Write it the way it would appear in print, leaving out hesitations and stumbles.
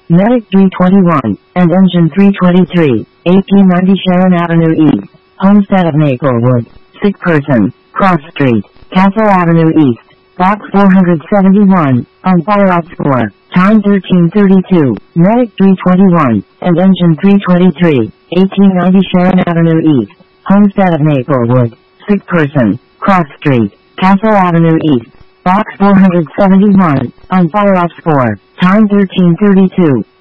Medic 321, and Engine 323, AP 90 Sharon Avenue East, Homestead of Maplewood, sick person, Cross Street, Castle Avenue East, Box 471, on fire ops 4, time 13:32, Medic 321, and Engine 323, 1890 Sharon Avenue East, Homestead of Maplewood, sick person, Cross Street, Castle Avenue East, Box 471, on fire ops 4, time 13:32.